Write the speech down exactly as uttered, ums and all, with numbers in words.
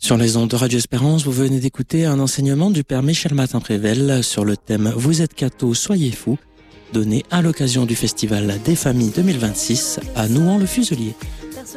Sur les ondes de Radio Espérance, vous venez d'écouter un enseignement du Père Michel Martin-Prével sur le thème « Vous êtes catho, soyez fous », donné à l'occasion du Festival des Familles deux mille vingt-six à Nouan-le-Fuselier.